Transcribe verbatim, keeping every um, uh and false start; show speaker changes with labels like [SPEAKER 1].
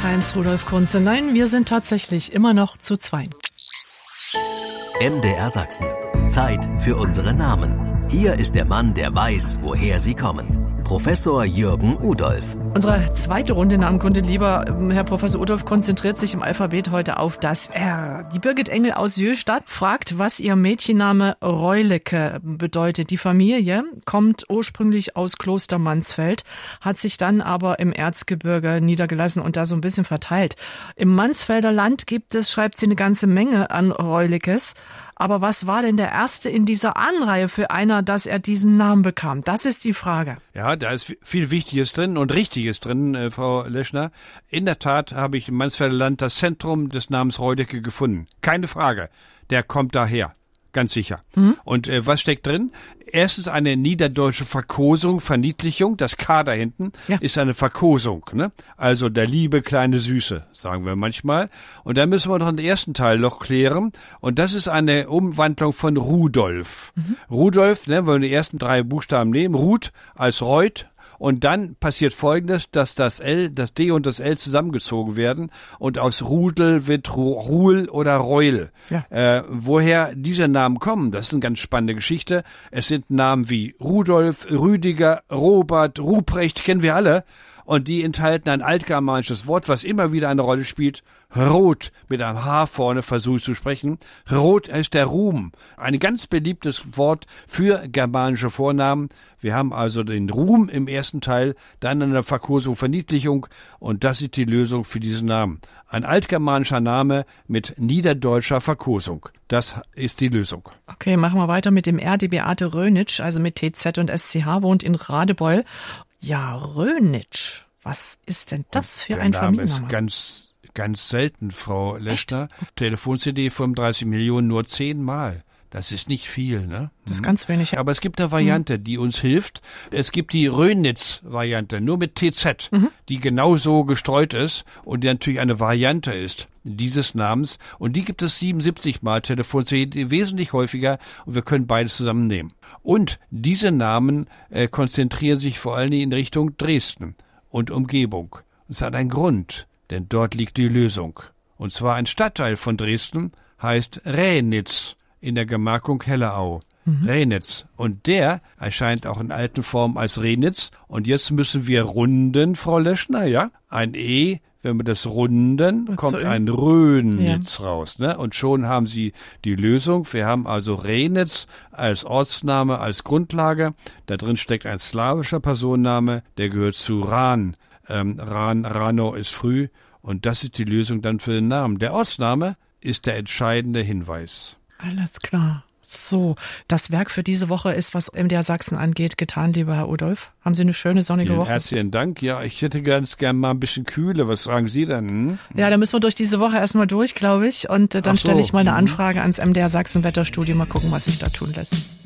[SPEAKER 1] Heinz-Rudolf Kunze. Nein, wir sind tatsächlich immer noch zu zweit.
[SPEAKER 2] M D R Sachsen. Zeit für unsere Namen. Hier ist der Mann, der weiß, woher sie kommen. Professor Jürgen Udolph.
[SPEAKER 1] Unsere zweite Runde Namenkunde, lieber Herr Professor Udolph, konzentriert sich im Alphabet heute auf das R. Die Birgit Engel aus Jöstadt fragt, was ihr Mädchenname Reulecke bedeutet. Die Familie kommt ursprünglich aus Kloster Mansfeld, hat sich dann aber im Erzgebirge niedergelassen und da so ein bisschen verteilt. Im Mansfelder Land gibt es, schreibt sie, eine ganze Menge an Reuleckes. Aber was war denn der erste in dieser Anreihe für einer, dass er diesen Namen bekam? Das ist die Frage.
[SPEAKER 3] Ja, da ist viel Wichtiges drin und Richtiges drin, äh, Frau Leschner. In der Tat habe ich im Mansfelder Land das Zentrum des Namens Reulecke gefunden. Keine Frage, der kommt daher. Ganz sicher. Mhm. Und äh, was steckt drin? Erstens eine niederdeutsche Verkosung, Verniedlichung. Das K da hinten ja. ist eine Verkosung, ne? Also der liebe kleine Süße, sagen wir manchmal. Und dann müssen wir noch den ersten Teil noch klären. Und das ist eine Umwandlung von Rudolf. Mhm. Rudolf, ne, wenn wir die ersten drei Buchstaben nehmen, Rud als Reut. Und dann passiert Folgendes, dass das L, das D und das L zusammengezogen werden und aus Rudel wird Ru- Ruhl oder Reul. Ja. Äh, woher diese Namen kommen, das ist eine ganz spannende Geschichte. Es sind Namen wie Rudolf, Rüdiger, Robert, Ruprecht, kennen wir alle. Und die enthalten ein altgermanisches Wort, was immer wieder eine Rolle spielt. Rot, mit einem H vorne versuche ich zu sprechen. Rot ist der Ruhm. Ein ganz beliebtes Wort für germanische Vornamen. Wir haben also den Ruhm im ersten Teil, dann eine Verkosung, Verniedlichung und das ist die Lösung für diesen Namen. Ein altgermanischer Name mit niederdeutscher Verkosung. Das ist die Lösung.
[SPEAKER 1] Okay, machen wir weiter mit dem R. Die Beate Rönitsch, also mit T Z und S C H, wohnt in Radebeul. Ja, Rönitsch. Was ist denn das für ein Familienname?
[SPEAKER 3] Der Name ist ganz, ganz selten, Frau Leschner. Telefon-C D fünfunddreißig Millionen, nur zehnmal. Das ist nicht viel, ne?
[SPEAKER 1] Das ist ganz wenig.
[SPEAKER 3] Aber es gibt eine Variante, die uns hilft. Es gibt die Rönitz-Variante, nur mit T Z, mhm. die genauso gestreut ist und die natürlich eine Variante ist dieses Namens. Und die gibt es siebenundsiebzig Mal, Telefon-C D wesentlich häufiger und wir können beides zusammennehmen. Und diese Namen äh, konzentrieren sich vor allen Dingen in Richtung Dresden und Umgebung. Es hat einen Grund, denn dort liegt die Lösung. Und zwar ein Stadtteil von Dresden heißt Ränitz. In der Gemarkung Hellerau. Mhm. Ränitz. Und der erscheint auch in alten Formen als Renitz. Und jetzt müssen wir runden, Frau Leschner, ja? Ein E, wenn wir das runden, und kommt so ein Rönitz ja. raus, ne? Und schon haben Sie die Lösung. Wir haben also Ränitz als Ortsname, als Grundlage. Da drin steckt ein slawischer Personenname, der gehört zu Ran. Ähm, Ran, Rano ist früh. Und das ist die Lösung dann für den Namen. Der Ortsname ist der entscheidende Hinweis.
[SPEAKER 1] Alles klar. So, das Werk für diese Woche ist, was M D R Sachsen angeht, getan, lieber Herr Udolph. Haben Sie eine schöne sonnige
[SPEAKER 3] Vielen
[SPEAKER 1] Woche?
[SPEAKER 3] Herzlichen Dank. Ja, ich hätte ganz gern mal ein bisschen Kühle. Was sagen Sie denn? Hm?
[SPEAKER 1] Ja, da müssen wir durch diese Woche erstmal durch, glaube ich. Und äh, dann
[SPEAKER 3] so.
[SPEAKER 1] stelle ich mal eine Anfrage ans M D R Sachsen Wetterstudio. Mal gucken, was sich da tun lässt.